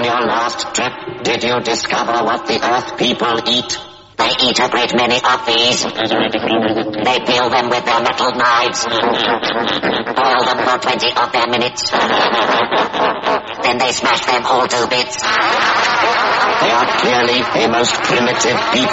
On your last trip, did you discover what the Earth people eat? They eat a great many of these. They peel them with their metal knives. Boil them for 20 of their minutes. Then they smash them all to bits. They are clearly the most primitive people